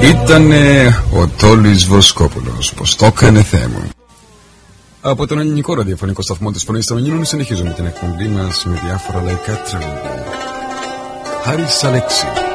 Ήτανε ο Τόλης Βοσκόπουλος. Πως το έκανε, Θεέ μου. Από τον ελληνικό ραδιοφωνικό σταθμό της Φωνής των Ελλήνων συνεχίζουμε την εκπομπή μας με διάφορα λαϊκά τραγούδια. Χάρης Αλέξη.